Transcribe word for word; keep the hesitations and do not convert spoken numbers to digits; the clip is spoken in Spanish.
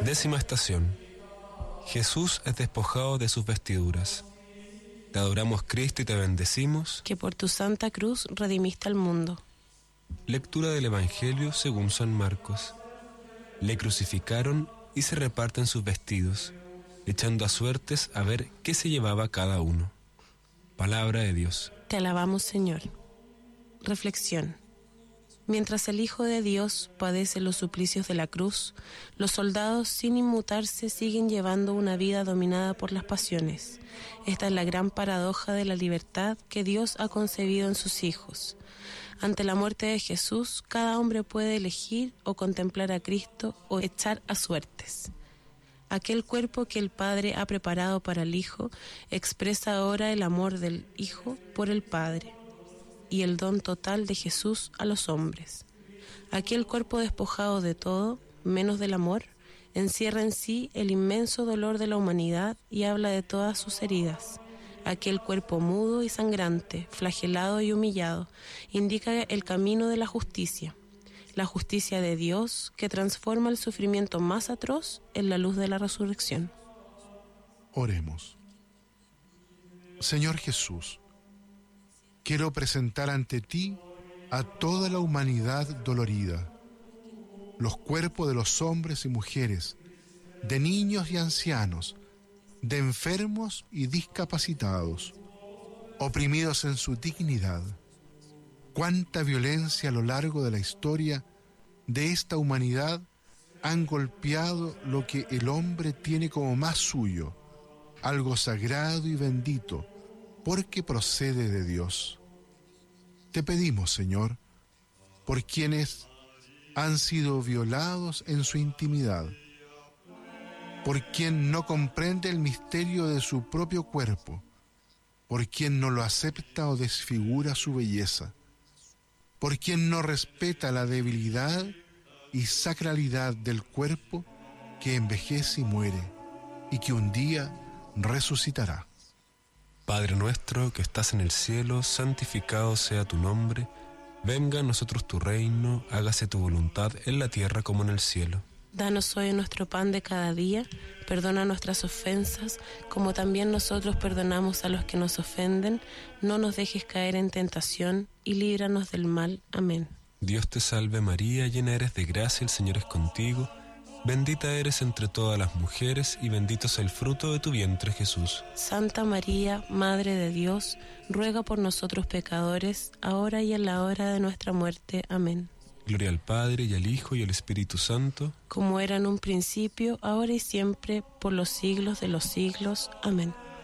Décima estación. Jesús es despojado de sus vestiduras. Te adoramos, Cristo, y te bendecimos, que por tu santa cruz redimiste al mundo. Lectura del Evangelio según San Marcos. Le crucificaron y se reparten sus vestidos, echando a suertes a ver qué se llevaba cada uno. Palabra de Dios. Te alabamos, Señor. Reflexión. Mientras el Hijo de Dios padece los suplicios de la cruz, los soldados, sin inmutarse, siguen llevando una vida dominada por las pasiones. Esta es la gran paradoja de la libertad que Dios ha concebido en sus hijos. Ante la muerte de Jesús, cada hombre puede elegir o contemplar a Cristo o echar a suertes. Aquel cuerpo que el Padre ha preparado para el Hijo expresa ahora el amor del Hijo por el Padre y el don total de Jesús a los hombres. Aquel cuerpo despojado de todo, menos del amor, encierra en sí el inmenso dolor de la humanidad y habla de todas sus heridas. Aquel cuerpo mudo y sangrante, flagelado y humillado, indica el camino de la justicia, la justicia de Dios que transforma el sufrimiento más atroz en la luz de la resurrección. Oremos. Señor Jesús, quiero presentar ante ti a toda la humanidad dolorida, los cuerpos de los hombres y mujeres, de niños y ancianos, de enfermos y discapacitados, oprimidos en su dignidad. Cuánta violencia a lo largo de la historia de esta humanidad han golpeado lo que el hombre tiene como más suyo, algo sagrado y bendito, porque procede de Dios. Te pedimos, Señor, por quienes han sido violados en su intimidad, por quien no comprende el misterio de su propio cuerpo, por quien no lo acepta o desfigura su belleza, por quien no respeta la debilidad y sacralidad del cuerpo que envejece y muere, y que un día resucitará. Padre nuestro que estás en el cielo, santificado sea tu nombre. Venga a nosotros tu reino, hágase tu voluntad en la tierra como en el cielo. Danos hoy nuestro pan de cada día, perdona nuestras ofensas, como también nosotros perdonamos a los que nos ofenden. No nos dejes caer en tentación y líbranos del mal. Amén. Dios te salve María, llena eres de gracia, el Señor es contigo. Bendita eres entre todas las mujeres y bendito es el fruto de tu vientre, Jesús. Santa María, Madre de Dios, ruega por nosotros pecadores, ahora y en la hora de nuestra muerte. Amén. Gloria al Padre, y al Hijo, y al Espíritu Santo. Como era en un principio, ahora y siempre, por los siglos de los siglos. Amén.